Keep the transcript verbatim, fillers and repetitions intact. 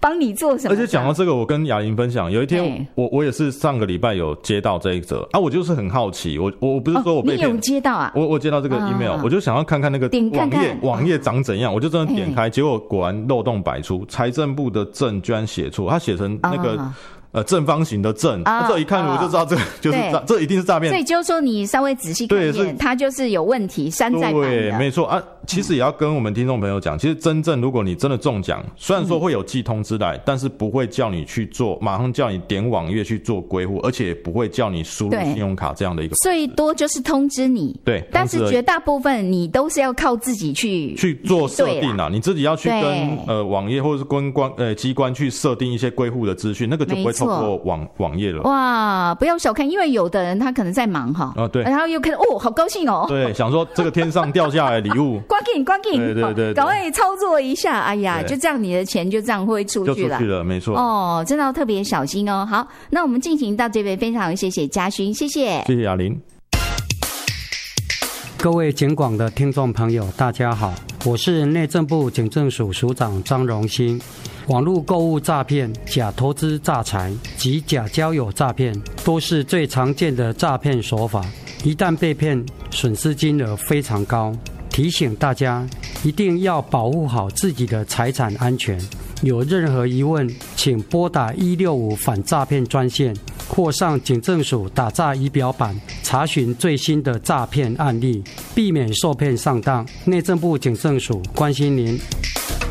帮你做什么。 而且讲到这个，我跟雅玲分享，有一天我我也是上个礼拜有接到这一则啊，我就是很好奇，我我不是说我被骗、 哦、你有接到啊？ 我我接到这个 email，、啊、我就想要看看那个网页网页长怎样，我就真的点开，结果果然漏洞百出，财政部的正居然写错，他写成那个。啊呃，正方形的正，啊啊、这一看我就知道这个就是诈，这一定是诈骗。 所以就是说你稍微仔细看一眼，它就是有问题，山寨版的。 对，没错啊。其实也要跟我们听众朋友讲，其实真正如果你真的中奖，虽然说会有寄通知来，嗯、但是不会叫你去做，马上叫你点网页去做归户，而且也不会叫你输入信用卡这样的一个。 最多就是通知你， 对， 但是绝大部分你都是要靠自己去去做设定啊，你自己要去跟呃网页或者是跟关呃机关去设定一些归户的资讯，那个就不会透过网网页了。 哇，不要小看，因为有的人他可能在忙哈， 啊对， 然后又看哦，好高兴哦， 对，想说这个天上掉下来礼物。 关紧关紧， 对对 对, 对， 赶快操作一下，哎呀，就这样你的钱就这样会出去了， 就出去了，没错。 哦，真的要特别小心哦。好，那我们进行到这边，非常谢谢嘉勋，谢谢， 谢谢雅玲。 各位警广的听众朋友，大家好，我是内政部警政署署长张荣兴。网络购物诈骗、假投资诈财及假交友诈骗，都是最常见的诈骗手法。一旦被骗，损失金额非常高。提醒大家一定要保护好自己的财产安全。有任何疑问，请拨打一六五反诈骗专线，或上警政署打诈仪表板查询最新的诈骗案例，避免受骗上当。内政部警政署关心您。